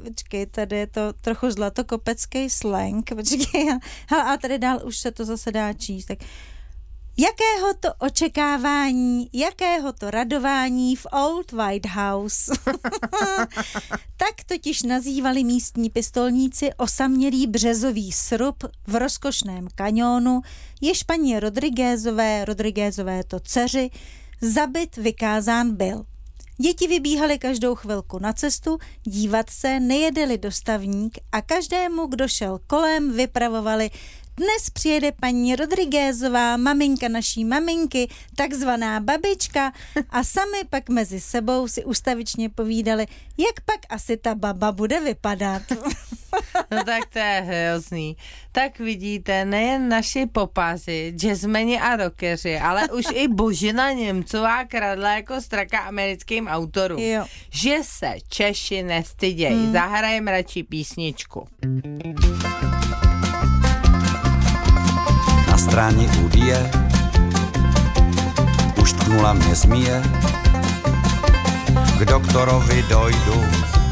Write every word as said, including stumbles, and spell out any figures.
počkej, tady je to trochu zlatokopecký slang, počkej, hele, a tady dál už se to zase dá číst, tak jakého to očekávání, jakého to radování v Old White House. Tak totiž nazývali místní pistolníci osamělý březový srub v rozkošném kaňónu, jež paní Rodriguezové, Rodriguezové to dceři, zabit vykázán byl. Děti vybíhaly každou chvilku na cestu, dívat se, nejedeli dostavník a každému, kdo šel kolem, vypravovali: dnes přijede paní Rodriguezová, maminka naší maminky, takzvaná babička, a sami pak mezi sebou si ustavičně povídali, jak pak asi ta baba bude vypadat. No tak to je hrozný. Tak vidíte, nejen naši popáři, jazzmeni a rockeři, ale už i Božena Němcová kradla jako straka americkým autorům. Jo. Že se Češi nestydějí. Hmm. Zahrajem radši písničku. Na stráně údie už tknula mě zmije, k doktorovi dojdu,